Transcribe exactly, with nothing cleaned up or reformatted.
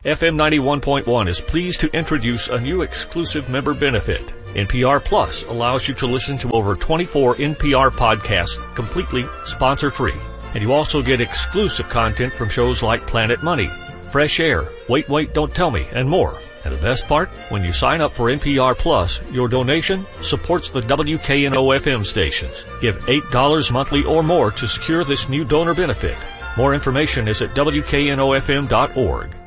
F M ninety-one point one is pleased to introduce a new exclusive member benefit. N P R Plus allows you to listen to over twenty-four N P R podcasts completely sponsor-free. And you also get exclusive content from shows like Planet Money, Fresh Air, Wait, Wait, Don't Tell Me, and more. And the best part, when you sign up for N P R Plus, your donation supports the W K N O F M stations. Give eight dollars monthly or more to secure this new donor benefit. More information is at W K N O F M dot org.